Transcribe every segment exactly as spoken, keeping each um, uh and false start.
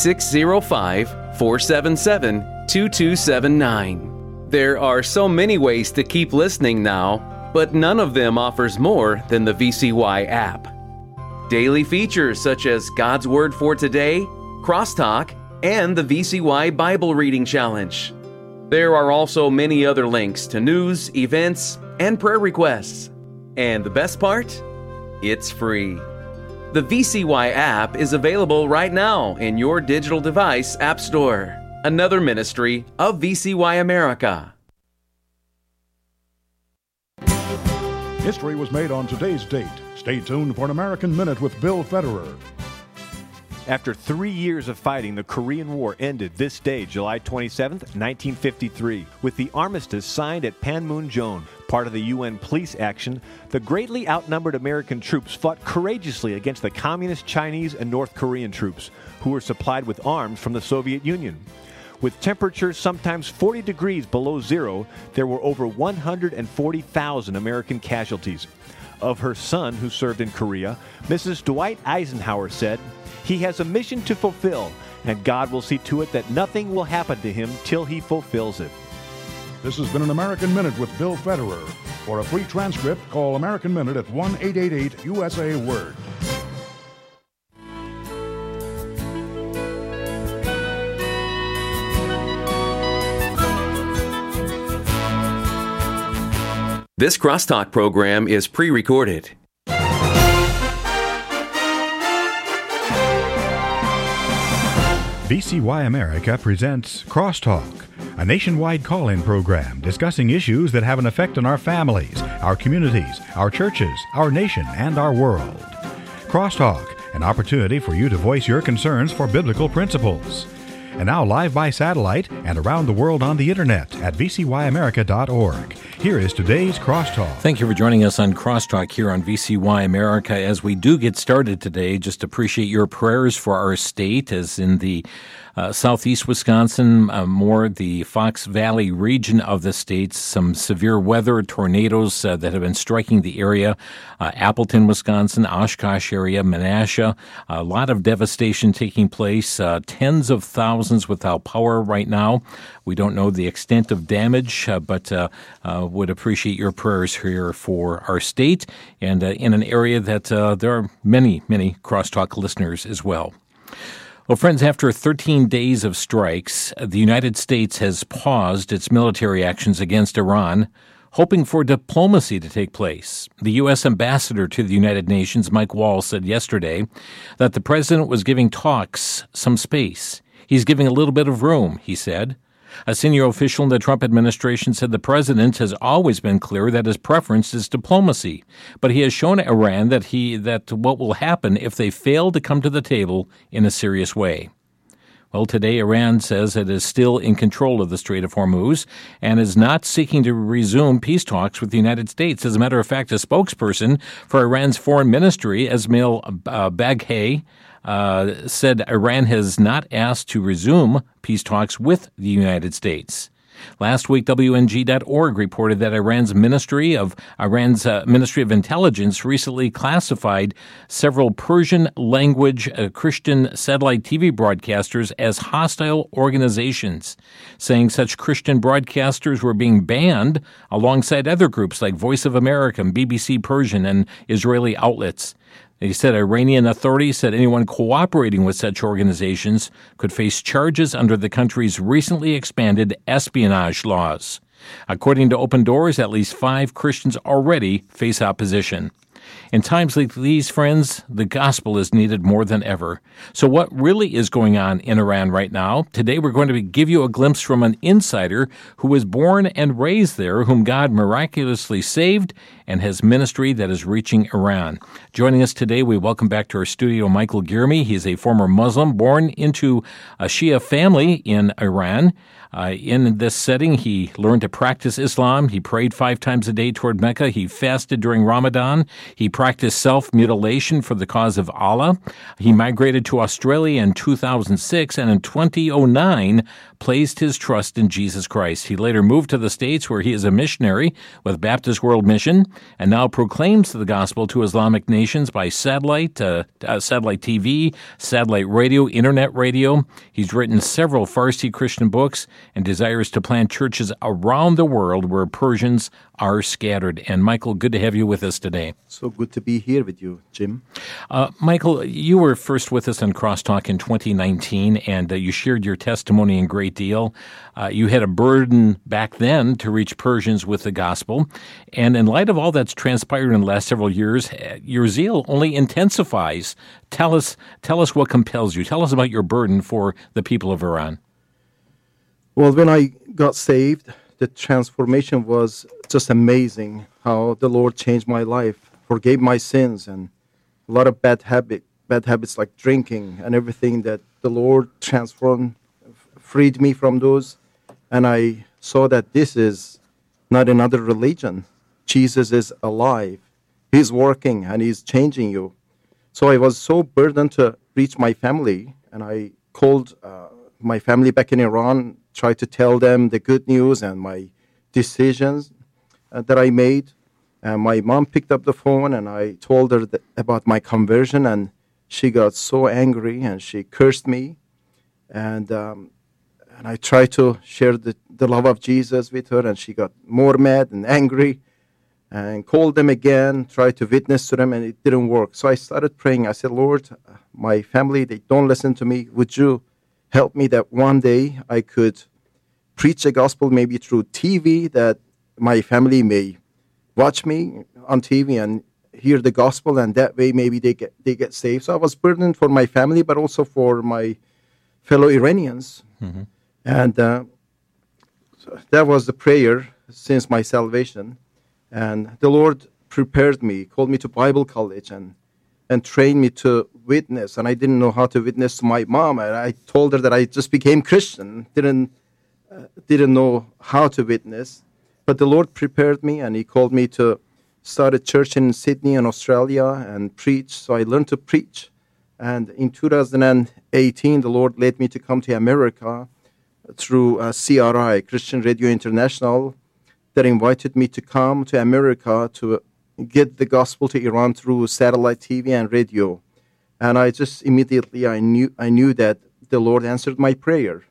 six oh five, four seven seven, two two seven nine. There are so many ways to keep listening now, but none of them offers more than the V C Y app. Daily features such as God's Word for Today, Crosstalk, and the V C Y Bible Reading Challenge. There are also many other links to news, events, and prayer requests. And the best part? It's free. The V C Y app is available right now in your digital device app store. Another ministry of V C Y America. History was made on today's date. Stay tuned for an American Minute with Bill Federer. After three years of fighting, the Korean War ended this day, July twenty-seventh, nineteen fifty-three, with the armistice signed at Panmunjom. Part of the U N police action, the greatly outnumbered American troops fought courageously against the Communist Chinese and North Korean troops, who were supplied with arms from the Soviet Union. With temperatures sometimes forty degrees below zero, there were over one hundred forty thousand American casualties. Of her son, who served in Korea, Missus Dwight Eisenhower said, "He has a mission to fulfill, and God will see to it that nothing will happen to him till he fulfills it." This has been an American Minute with Bill Federer. For a free transcript, call American Minute at one eight eight eight U S A Word. This Crosstalk program is pre-recorded. V C Y America presents Crosstalk, a nationwide call-in program discussing issues that have an effect on our families, our communities, our churches, our nation, and our world. Crosstalk, an opportunity for you to voice your concerns for biblical principles. And now live by satellite and around the world on the internet at v c y america dot org. Here is today's Crosstalk. Thank you for joining us on Crosstalk here on V C Y America. As we do get started today, just appreciate your prayers for our state, as in the uh, southeast Wisconsin, uh, more the Fox Valley region of the state, some severe weather, tornadoes uh, that have been striking the area, uh, Appleton, Wisconsin, Oshkosh area, Menasha, a lot of devastation taking place, uh, tens of thousands without power right now. We don't know the extent of damage, uh, but uh, uh, would appreciate your prayers here for our state and uh, in an area that uh, there are many, many Crosstalk listeners as well. Well, friends, after thirteen days of strikes, the United States has paused its military actions against Iran, hoping for diplomacy to take place. The U S ambassador to the United Nations, Mike Waltz, said yesterday that the president was giving talks some space. He's giving a little bit of room, he said. A senior official in the Trump administration said the president has always been clear that his preference is diplomacy, but he has shown Iran that he that what will happen if they fail to come to the table in a serious way. Well, today Iran says it is still in control of the Strait of Hormuz and is not seeking to resume peace talks with the United States. As a matter of fact, a spokesperson for Iran's foreign ministry, Esmail uh, Baghaei, Uh, said Iran has not asked to resume peace talks with the United States. Last week, W N G dot org reported that Iran's Ministry of Iran's uh, Ministry of Intelligence recently classified several Persian-language uh, Christian satellite T V broadcasters as hostile organizations, saying such Christian broadcasters were being banned alongside other groups like Voice of America, B B C Persian, and Israeli outlets. He said Iranian authorities said anyone cooperating with such organizations could face charges under the country's recently expanded espionage laws. According to Open Doors, at least five Christians already face opposition. In times like these, friends, the gospel is needed more than ever. So what really is going on in Iran right now? Today we're going to give you a glimpse from an insider who was born and raised there, whom God miraculously saved and has ministry that is reaching Iran. Joining us today, we welcome back to our studio Michael Girmy. He is a former Muslim born into a Shia family in Iran. Uh, in this setting, he learned to practice Islam. He prayed five times a day toward Mecca. He fasted during Ramadan. He practiced self-mutilation for the cause of Allah. He migrated to Australia in two thousand six, and in two thousand nine placed his trust in Jesus Christ. He later moved to the States, where he is a missionary with Baptist World Mission, and now proclaims the gospel to Islamic nations by satellite, uh, uh, satellite T V, satellite radio, internet radio. He's written several Farsi Christian books and desires to plant churches around the world where Persians are scattered. And Michael, good to have you with us today. So good to be here with you, Jim. Uh, Michael, you were first with us on Crosstalk in twenty nineteen, and uh, you shared your testimony in great deal. Uh, you had a burden back then to reach Persians with the gospel. And in light of all that's transpired in the last several years, your zeal only intensifies. Tell us, tell us what compels you. Tell us about your burden for the people of Iran. Well, when I got saved, the transformation was just amazing, how the Lord changed my life, forgave my sins, and a lot of bad habit, bad habits like drinking and everything that the Lord transformed, freed me from those. And I saw that this is not another religion. Jesus is alive. He's working and he's changing you. So I was so burdened to reach my family, and I called uh, my family back in Iran, tried to tell them the good news and my decisions uh, that I made. And my mom picked up the phone, and I told her that, about my conversion, and she got so angry and she cursed me. And um, and I tried to share the, the love of Jesus with her, and she got more mad and angry and called them again, tried to witness to them, and it didn't work. So I started praying. I said, Lord, my family, they don't listen to me. Would you help me that one day I could preach the gospel maybe through T V, that my family may watch me on T V and hear the gospel, and that way maybe they get they get saved. So I was burdened for my family, but also for my fellow Iranians. Mm-hmm. And uh, so that was the prayer since my salvation. And the Lord prepared me, called me to Bible college, and and trained me to witness. And I didn't know how to witness to my mom. And I told her that I just became Christian, didn't uh, didn't know how to witness. But the Lord prepared me, and He called me to start a church in Sydney in Australia and preach. So I learned to preach. And in two thousand eighteen, the Lord led me to come to America through uh, C R I, Christian Radio International, that invited me to come to America to get the gospel to Iran through satellite T V and radio. And I just immediately, I knew I knew that the Lord answered my prayer.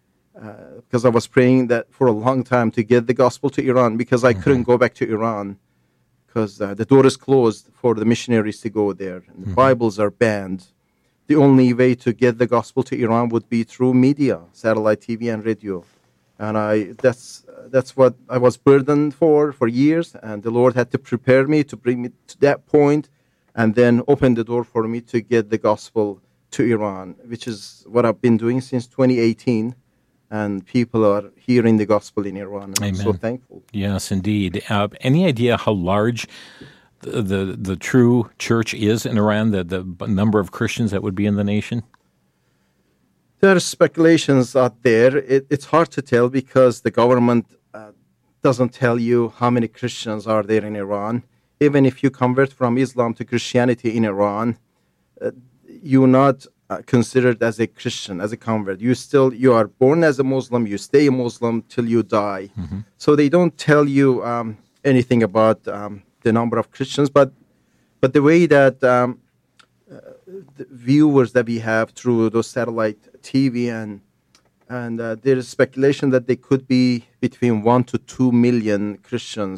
Uh, because I was praying that for a long time to get the gospel to Iran, because I mm-hmm. couldn't go back to Iran because uh, the door is closed for the missionaries to go there. And the mm-hmm. Bibles are banned. The only way to get the gospel to Iran would be through media, satellite T V and radio. And I that's uh, that's what I was burdened for for years. And the Lord had to prepare me to bring me to that point, and then open the door for me to get the gospel to Iran, which is what I've been doing since twenty eighteen. And people are hearing the gospel in Iran, and Amen. I'm so thankful. Yes, indeed. Uh, any idea how large the, the the true church is in Iran, the, the number of Christians that would be in the nation? There are speculations out there. It, it's hard to tell because the government uh, doesn't tell you how many Christians are there in Iran. Even if you convert from Islam to Christianity in Iran, uh, you're not Uh, considered as a Christian, as a convert. You still, you are born as a Muslim, you stay a Muslim till you die. Mm-hmm. So they don't tell you um, anything about um, the number of Christians, but but the way that um, uh, the viewers that we have through those satellite T V, and and uh, there is speculation that there could be between one to two million Christians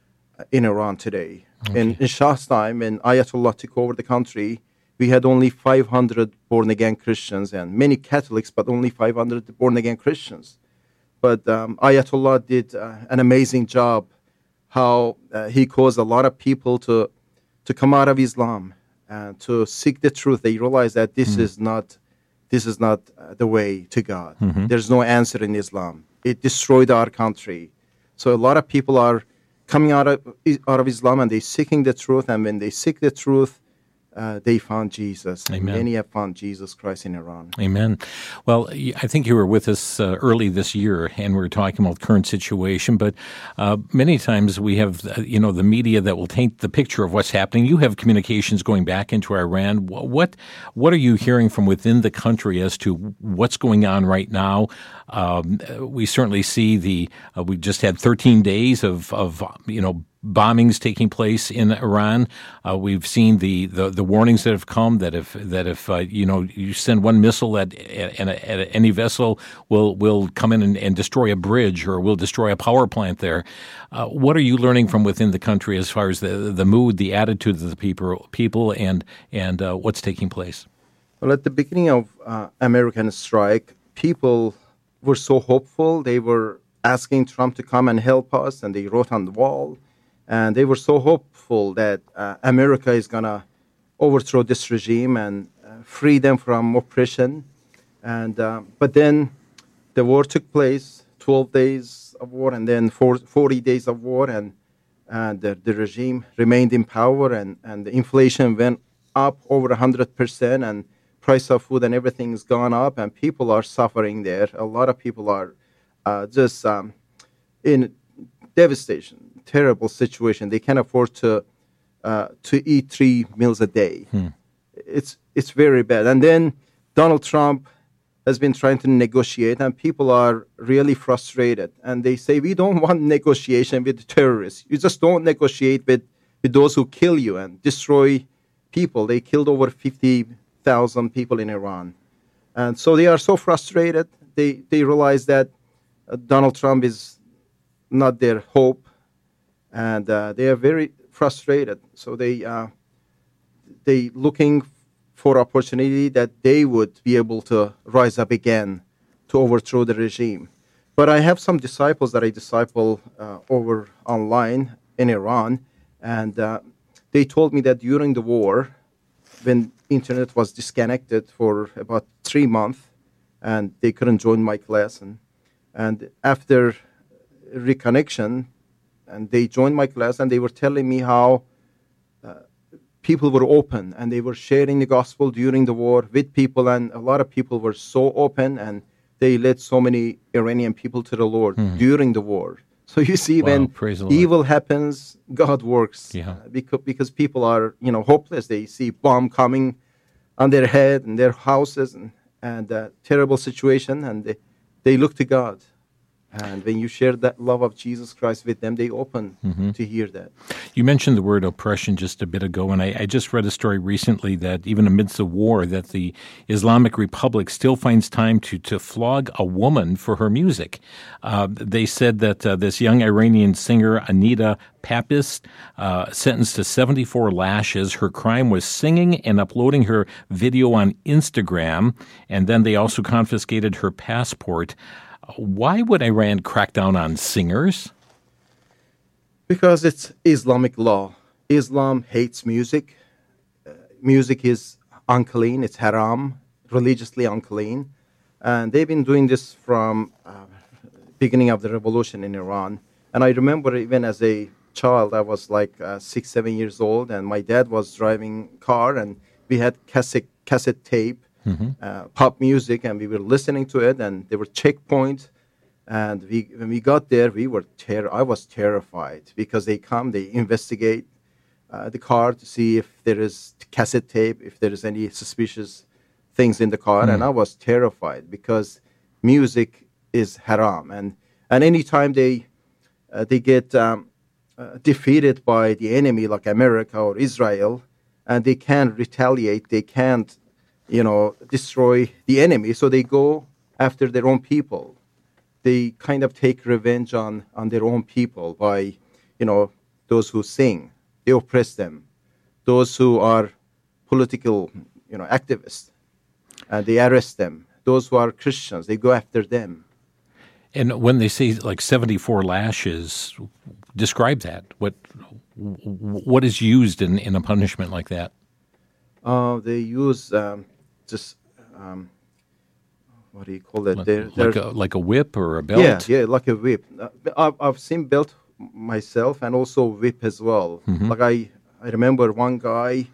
in Iran today. Okay. In, in Shah's time, when Ayatollah took over the country, we had only five hundred born-again Christians, and many Catholics, but only five hundred born-again Christians. But um, Ayatollah did uh, an amazing job, how uh, he caused a lot of people to to come out of Islam and to seek the truth. They realized that this mm. is not this is not uh, the way to God. Mm-hmm. There's no answer in Islam. It destroyed our country. So a lot of people are coming out of out of Islam, and they're seeking the truth. And when they seek the truth, uh, they found Jesus. Amen. Many have found Jesus Christ in Iran. Amen. Well, I think you were with us uh, early this year, and we were talking about the current situation, but uh, many times we have, uh, you know, the media that will taint the picture of what's happening. You have communications going back into Iran. What what are you hearing from within the country as to what's going on right now? Um, we certainly see the, uh, we just had thirteen days of, of you know, bombings taking place in Iran. Uh, we've seen the, the, the warnings that have come that if that if uh, you know you send one missile at, at, at any vessel, will will come in and, and destroy a bridge or will destroy a power plant there. Uh, what are you learning from within the country as far as the the mood, the attitude of the people, people, and and uh, what's taking place? Well, at the beginning of uh, American strike, people were so hopeful. They were asking Trump to come and help us, and they wrote on the wall. And they were so hopeful that uh, America is going to overthrow this regime and uh, free them from oppression. And uh, but then the war took place, twelve days of war, and then forty days of war, and, and the, the regime remained in power, and, and the inflation went up over one hundred percent, and price of food and everything has gone up, and people are suffering there. A lot of people are uh, just um, in devastation. Terrible situation. They can't afford to uh, to eat three meals a day. Hmm. It's it's very bad. And then Donald Trump has been trying to negotiate, and people are really frustrated. And they say, we don't want negotiation with terrorists. You just don't negotiate with, with those who kill you and destroy people. They killed over fifty thousand people in Iran. And so they are so frustrated. They, they realize that uh, Donald Trump is not their hope. And uh, they are very frustrated. So they uh, they looking for opportunity that they would be able to rise up again to overthrow the regime. But I have some disciples that I disciple uh, over online in Iran, and uh, they told me that during the war, when internet was disconnected for about three months, and they couldn't join my class, and and after reconnection. And they joined my class, and they were telling me how uh, people were open, and they were sharing the gospel during the war with people, and a lot of people were so open, and they led so many Iranian people to the Lord hmm. during the war. So you see, wow, when evil happens, God works, yeah. uh, because because people are you know hopeless. They see bomb coming on their head and their houses, and and uh, terrible situation, and they, they look to God. And when you share that love of Jesus Christ with them, they open mm-hmm. to hear that. You mentioned the word oppression just a bit ago, and I, I just read a story recently that even amidst the war, that the Islamic Republic still finds time to, to flog a woman for her music. Uh, they said that uh, this young Iranian singer, Anita Papist, uh, sentenced to seventy-four lashes. Her crime was singing and uploading her video on Instagram, and then they also confiscated her passport. Why would Iran crack down on singers? Because it's Islamic law. Islam hates music. Uh, music is unclean. It's haram, religiously unclean. And they've been doing this from uh, beginning of the revolution in Iran. And I remember even as a child, I was like uh, six, seven years old, and my dad was driving car, and we had cassette, cassette tape. Mm-hmm. Uh, pop music, and we were listening to it, and there were checkpoints, and we when we got there, we were ter- I was terrified because they come, they investigate uh, the car to see if there is cassette tape, if there is any suspicious things in the car, mm. and I was terrified because music is haram, and and anytime they uh, they get um, uh, defeated by the enemy like America or Israel, and they can't retaliate, they can't you know, destroy the enemy. So they go after their own people. They kind of take revenge on, on their own people by, you know, those who sing. They oppress them. Those who are political, you know, activists, uh, they arrest them. Those who are Christians, they go after them. And when they say like seventy-four lashes, describe that. What what is used in, in a punishment like that? Uh, they use... Um, Just um, what do you call it? Like, they're, they're, like a like a whip or a belt? Yeah, yeah, like a whip. Uh, I've, I've seen belt myself, and also whip as well. Mm-hmm. Like I, I remember one guy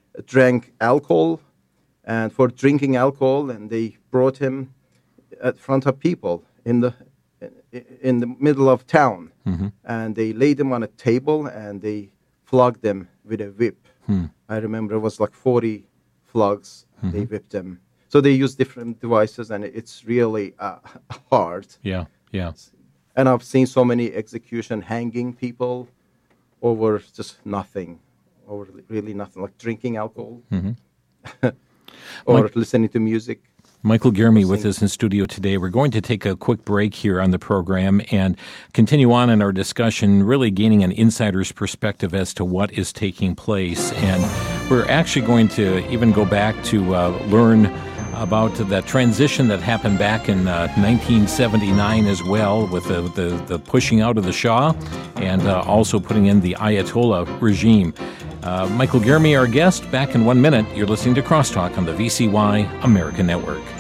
drank alcohol, and for drinking alcohol, and they brought him at front of people in the in the middle of town, mm-hmm. and they laid him on a table and they flogged him with a whip. Hmm. I remember it was like forty flogs. Mm-hmm. They whipped him. So they use different devices, and it's really uh, hard. Yeah, yeah. And I've seen so many execution hanging people over just nothing, over really nothing, like drinking alcohol mm-hmm. or Mike, listening to music. Michael Gierme with us in studio today. We're going to take a quick break here on the program and continue on in our discussion, really gaining an insider's perspective as to what is taking place. And we're actually going to even go back to uh, learn about the transition that happened back in uh, nineteen seventy-nine as well, with the, the, the pushing out of the Shah and uh, also putting in the Ayatollah regime. Uh, Michael Gierme, our guest, back in one minute. You're listening to Crosstalk on the V C Y American Network.